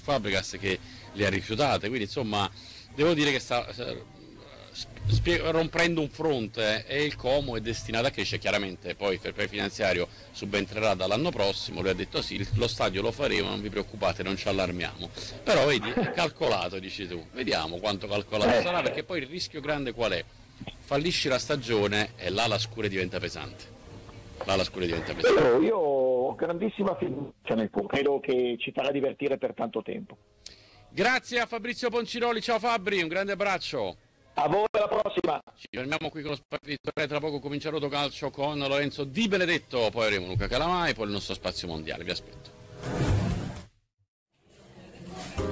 Fabregas che le ha rifiutate, quindi insomma devo dire che sta rompendo un fronte e il Como è destinato a crescere. Chiaramente poi il fair play finanziario subentrerà dall'anno prossimo, lui ha detto sì, lo stadio lo faremo, non vi preoccupate, non ci allarmiamo, però vedi, è calcolato, dici tu, vediamo quanto calcolato sarà, perché poi il rischio grande qual è? Fallisci la stagione e là la scure diventa pesante. Io ho grandissima fiducia nel Como, credo che ci farà divertire per tanto tempo. Grazie a Fabrizio Ponciroli, ciao Fabri, un grande abbraccio. A voi, alla prossima. Ci fermiamo qui con lo spazio, tra poco comincia Rotocalcio con Lorenzo Di Benedetto, poi avremo Luca Calamai, poi il nostro spazio mondiale, vi aspetto.